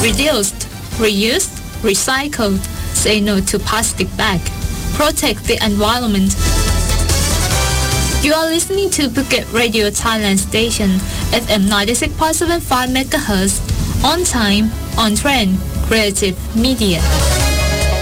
Reduced, reused, recycled. Say no to plastic bag. Protect the environment. You are listening to Phuket Radio Thailand Station, FM 96.75 MHz. On time, on trend, creative media.